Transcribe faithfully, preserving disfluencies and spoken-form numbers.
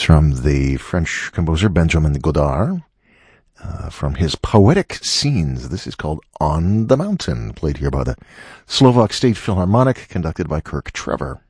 from the French composer Benjamin Godard, uh, from his Poetic Scenes. This is called On the Mountain, played here by the Slovak State Philharmonic, conducted by Kirk Trevor.